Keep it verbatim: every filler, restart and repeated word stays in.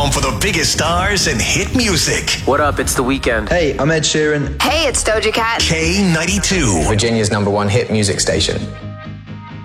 home for the biggest stars and hit music. What up? It's The Weeknd. Hey, I'm Ed Sheeran. Hey, it's Doja Cat. K ninety-two. Virginia's number one hit music station.